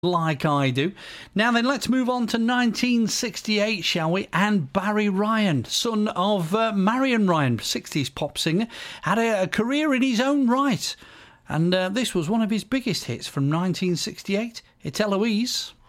Like I Do. Now then, let's move on to 1968, shall we? And Barry Ryan, son of Marion Ryan, 60s pop singer, had a career in his own right. And this was one of his biggest hits from 1968. It's Eloise.